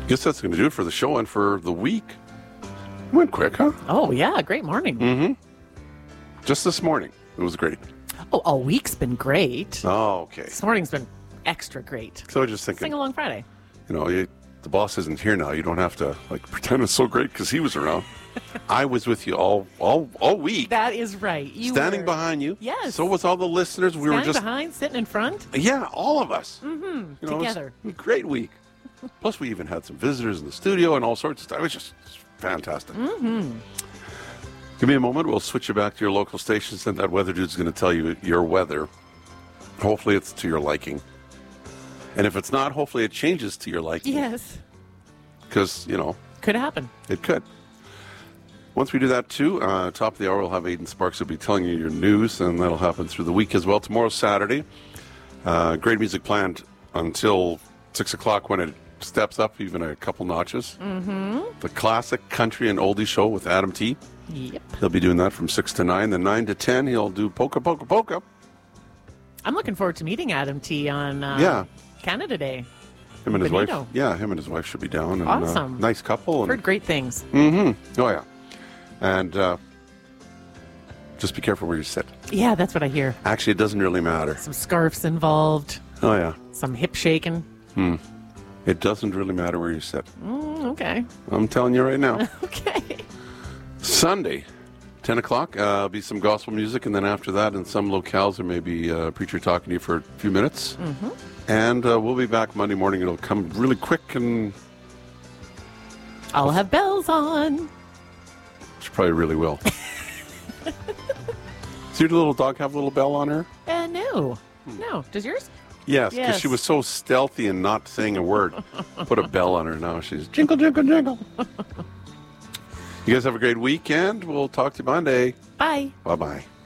Guess that's going to do it for the show and for the week. Went quick, huh? Oh, yeah. Great morning. Mm-hmm. Just this morning. It was great. Oh, all week's been great. Oh, okay. This morning's been extra great. So I was just thinking, Sing Along Friday. The boss isn't here now. You don't have to pretend it's so great because he was around. I was with you all week. That is right. You standing were behind you. Yes. So was all the listeners. We standing were just behind, sitting in front. Yeah, all of us. Mm-hmm. It was Together. a great week. Plus, we even had some visitors in the studio and all sorts of stuff. It was just fantastic. Mm-hmm. Give me a moment. We'll switch you back to your local stations, and that weather dude's going to tell you your weather. Hopefully, it's to your liking. And if it's not, hopefully it changes to your liking. Yes. Because, Could happen. it could. Once we do that, too, top of the hour, we'll have Aiden Sparks who'll be telling you your news, and that'll happen through the week as well. Tomorrow's Saturday. Great music planned until 6 o'clock when it steps up even a couple notches. Mm-hmm. The classic country and oldie show with Adam T. Yep. He'll be doing that from 6 to 9. Then 9 to 10, he'll do Polka, Polka, Polka. I'm looking forward to meeting Adam T. on Canada Day. Him and his Benito. wife. Yeah, him and his wife should be down. And, Awesome. Nice couple. And, Heard great things. mm-hmm. Oh, yeah. And just be careful where you sit. Yeah, that's what I hear. Actually, it doesn't really matter. Some scarves involved. Oh, yeah. Some hip shaking. It doesn't really matter where you sit. Okay. I'm telling you right now. Okay. Sunday, 10 o'clock, be some gospel music, and then after that, in some locales, there may be a preacher talking to you for a few minutes. Mm-hmm. And we'll be back Monday morning. It'll come really quick, and I'll have bells on. she probably really will. Does your little dog have a little bell on her? No. No. Does yours? Yes, because Yes. she was so stealthy and not saying a word. Put a bell on her now. She's jingle, jingle, jingle. You guys have a great weekend. We'll talk to you Monday. Bye. Bye-bye.